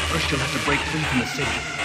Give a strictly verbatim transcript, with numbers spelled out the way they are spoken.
First, you'll have to break free from the city.